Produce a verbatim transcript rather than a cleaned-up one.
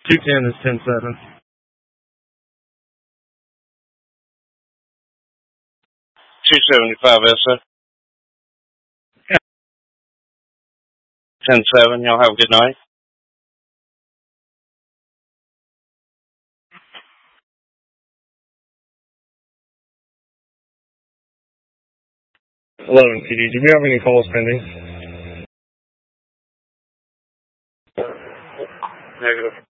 two ten is ten seven. two seventy-five S A. ten seven. Y'all have a good night. eleven P D. Do we have any calls pending? Negative.